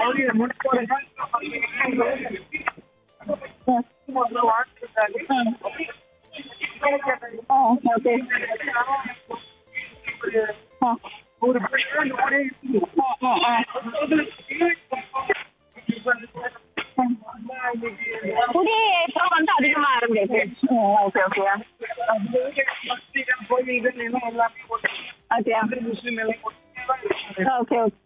குடியேற்றம் வந்து அதிகமா இருந்துச்சு. Okay okay okay okay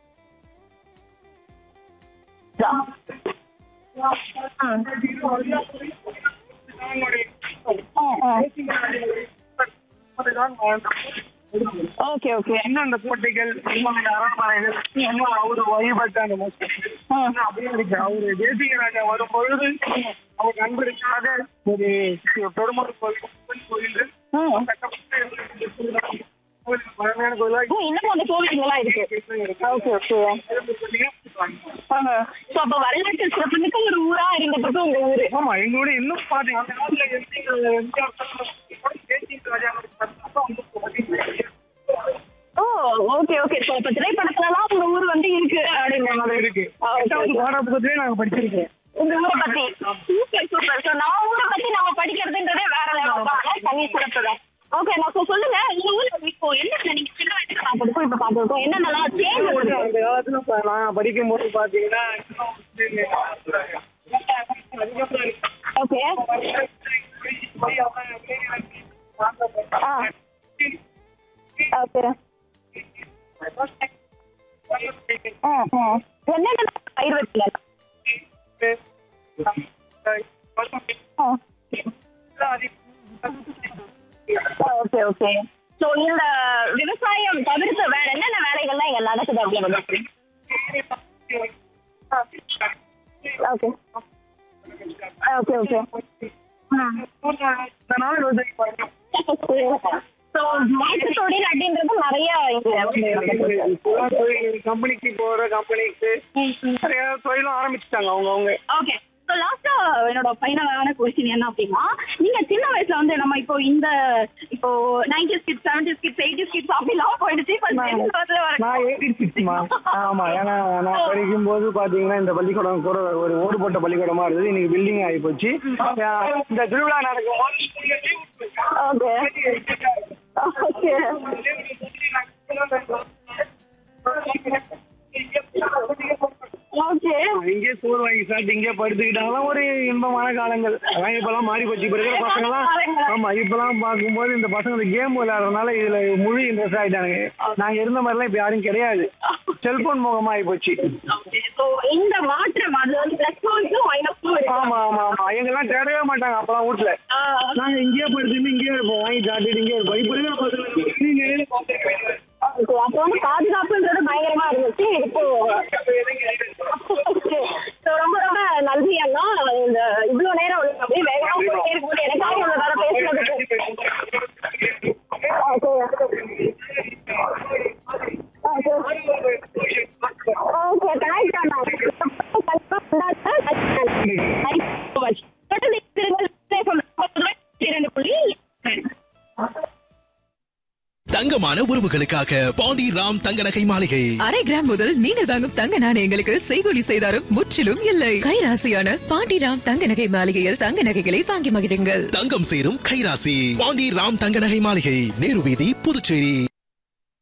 okay okay இன்னும் அந்த கோட்டைகள் அரண்மனைகள் இன்னும் அவரு வழிபட்ட அந்த அப்படியே இருக்கு. அவரு தேசிய ராஜா வரும்பொழுது அவர் நண்பருக்காக ஒரு பெருமாள் கோயில் பழமையான கோயிலா இன்னும் அந்த கோவில்களா இருக்கு. ஓகே ஓகே அப்ப வரலாற்று சிறப்புக்கு ஒரு ஊரா இருந்தப்ப உங்க ஊரு. ஆமா எங்க ஊரு இன்னும் பாத்தீங்க அந்த காலத்துல ஓ ஓகே ஓகே சோ இப்ப திரைப்படத்துலலாம் உங்க ஊர் வந்து இருக்கு அப்படிங்கிற மாதிரி இருக்கு. பாடப்புத்தகத்திலே நாங்க படிச்சிருக்கோம் உங்க ஊரை பத்தி. Super super. சோ நம்ம ஊரை பத்தி நம்ம படிக்கிறதுன்றதே வேற லெவல் தான். தனி சிறப்பு தான். ஓகே நான் சொல்லுங்க உங்க ஊர்ல இப்போ என்ன நீங்க சின்ன வயசுல பார்த்துருக்கோம் இப்ப பார்த்துருக்கோம் என்னென்னலாம் சேஞ்ச் அந்த காலத்துல நான் படிக்கும் போது பாத்தீங்கன்னா ஓகே என்னென்ன பயிர் வைக்கல? ஓகே ஓகே சோ இந்த விவசாயம் தவிர்த்து வேற என்னென்ன வேலைகள்லாம் இங்க நடக்குது அப்படின்னு? ஓகே ஓகே ஓகே மாற்றுத் தொழில் அப்படின்றது நிறைய கம்பெனிக்கு போற கம்பெனிக்கு நிறைய தொழிலும் ஆரம்பிச்சுட்டாங்க அவங்க. ஓகே ஸோ லாஸ்டா என்னோட ஃபைனலான கொஸ்டின் என்ன அப்படின்னா நீங்க சின்ன வயசுல வந்து நம்ம இப்போ இந்த இப்போ 90s kids 70s kids 80s kids அப்படிலாம் போயிடுச்சு. நான் 80s கிட்ஸ்மா. ஆமா ஏன்னா நான் படிக்கும் போது பாத்தீங்கன்னா இந்த பள்ளிக்கூடம் கூட ஒரு ஓடு போட்ட பள்ளிக்கூடமா இருந்தது. இன்னைக்கு பில்டிங் ஆகி போச்சு. இந்த திருவிழா நடக்கும் இங்கே சோறு வாங்கி சாப்பிட்டு இங்கே படுத்துக்கிட்டாலும் ஒரு இன்பமான காலங்கள். அதான் இப்பெல்லாம் மாறி போச்சு. இப்ப இருக்கிற பசங்க எல்லாம் ஆமா இப்பெல்லாம் பார்க்கும்போது இந்த பசங்க கேம் விளையாடுறதுனால இதுல முழு இன்ட்ரெஸ்ட் ஆயிட்டாங்க. நாங்க இருந்த மாதிரிலாம் இப்ப யாரும் கிடையாது. செல்போன் முகமா ஆகி போச்சு. இந்த மாற்றம் ஆமா ஆமா ஆமா எங்கெல்லாம் தேடவே மாட்டாங்க அப்பெல்லாம் வீட்டுல. நாங்க இங்கேயே படுத்துட்டு இங்கேயே இருப்போம். வாங்கி சாப்பிட்டு இங்கே இருப்போம். இப்ப இருக்கிற பசங்க அப்போ வந்து பாதுகாப்புன்றது பயங்கரமா இருந்துச்சு. இப்போ ரொம்ப ரொம்ப நன்றி அண்ணா. இந்த இவ்வளவு நேரம் அப்படியே வேகமா போயிட்டே இருக்கும்போது எனக்காக இவ்வளவு நேரம் பேசுறதுக்கு. ஓகே தேங்க்ஸ் அண்ணா. தங்கமான உறவுகளுக்காக பாண்டி ராம் தங்க நகை மாளிகை. அரை கிராம் முதல் நீங்கள் வாங்கும் தங்க நாணயங்களுக்கு செய்கூலி செய்தாரும் முற்றிலும் இல்லை. கைராசியான பாண்டி ராம் தங்க நகை மாளிகையில் தங்க நகைகளை வாங்கி மகிழுங்கள். தங்கம் சேரும் கைராசி பாண்டி ராம் தங்க நகை மாளிகை, நேரு வீதி, புதுச்சேரி.